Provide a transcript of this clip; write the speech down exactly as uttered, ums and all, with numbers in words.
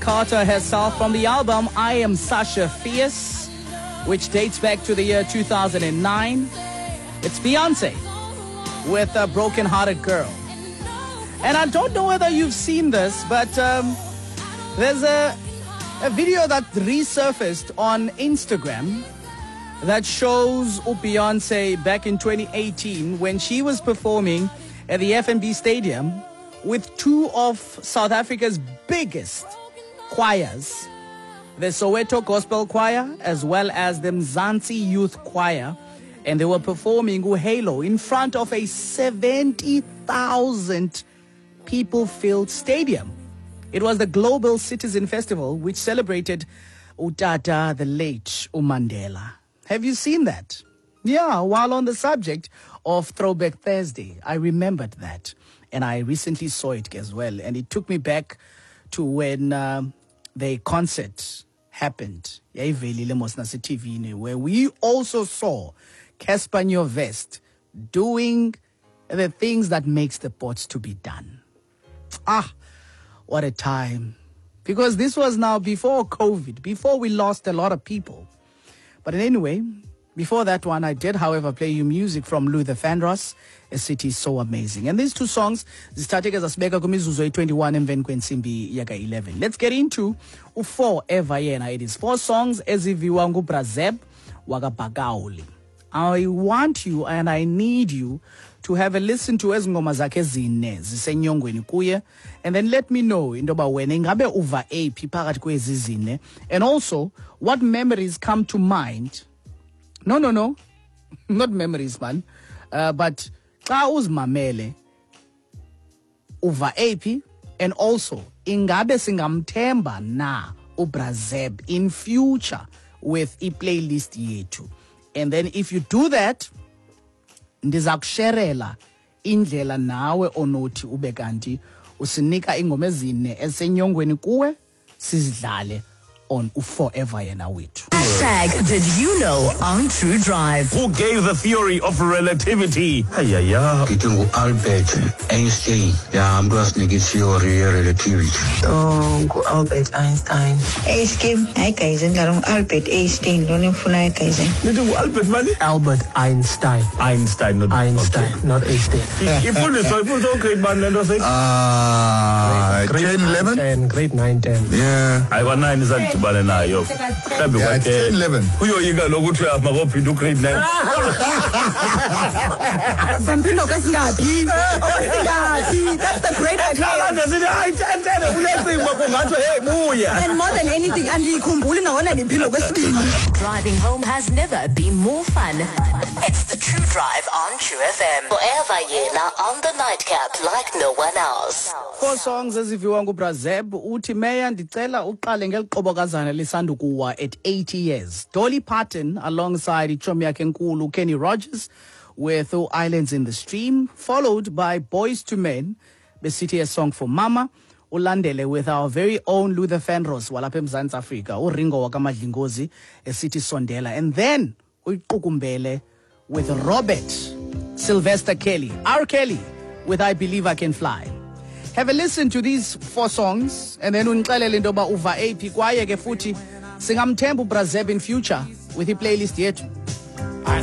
Carter herself from the album I Am Sasha Fierce, which dates back to the year two thousand nine. It's Beyonce with a Broken Hearted Girl. And I don't know whether you've seen this, but um, there's a, a video that resurfaced on Instagram that shows Beyonce back in twenty eighteen when she was performing at the F N B Stadium with two of South Africa's biggest choirs, the Soweto Gospel Choir as well as the Mzansi Youth Choir, and they were performing uHalo in front of a seventy thousand people-filled stadium. It was the Global Citizen Festival, which celebrated Utata, the late uMandela. Have you seen that? Yeah, while on the subject of Throwback Thursday, I remembered that. And I recently saw it as well. And it took me back to when um, the concert happened, where we also saw Casper Nyovest doing the things that makes the pots to be done. Ah, what a time. Because this was now before COVID, before we lost a lot of people. But anyway, before that one, I did, however, play you music from Luther Vandross, A City So Amazing. And these two songs, starting as a smeka kumizuzo twenty-one and then kwensimbi yaga eleven. Let's get into four ever yena. It is four songs eziviwa ngu Brazeb waga Bagauli. I want you and I need you to have a listen to ezingoma zakhe zine zisenyongweni kuye, and then let me know indoba wena ingabe uva aphi phakathi kwezi zine, and also what memories come to mind. No, no, no. Not memories, man. Uh, but xa uzimamele uva aphi, and also ingabe singamthemba na uBrazeb in future with a playlist yethu. And then if you do that, ndizakusherela indlela nawe onothi ube kanti usinika ingoma ezine esenyongweni kuwe sizidlale on Forever Yena Wethu. Hashtag Did You Know on True Drive. Who gave the theory of relativity? Hey, yeah. Ngithi Albert Einstein. Yeah, mntu asinika theory ye relativity. Oh, Albert Einstein. Hey, Skim. Hi, guys. I'm Albert Einstein. Don't you feel guys? Ngithi Albert mani? Albert Einstein. Einstein, not Einstein, okay. Not Einstein. Ifundiswa ifundiswa grade one lento se. Ah, grade eleven? ten, grade nine, ten. Yeah. I was nine is adibane nayo. Mhlambe Yeah, ten, eleven. Uyoyika lokuthi makophinda ugrade nine. Sampilo kasingaphi? Okusingaphi? That's the great idea. Kala sithi hayi ten ten ulecimba kungathi hey buya. And more than anything, andiyikhumbuli naona ngiphilo kwesibili. Driving home has never been more fun. It's the True Drive on True F M. Forever Yena on the nightcap like no one else. Four songs eziviwa nguBrazeb. Uthi Meya ndicela uqale ngeliqobokazana lisandukuwa at eighty years. Dolly Parton alongside ichomi yakhe enkulu Kenny Rogers with Islands in the Stream, followed by Boys to Men, besithi a song for Mama. Ulandele with our very own Luther Vandross walapha eMzantsi Afrika, uRingo wakaMadlingozi esithi Sondela, and then uyiqukumbele with Robert Sylvester Kelly, R. Kelly with I Believe I Can Fly. Have a listen to these four songs and then unixelele intoba uva aphi kwaye ke futhi singamthemba uBrazeb in future with i playlist yethu.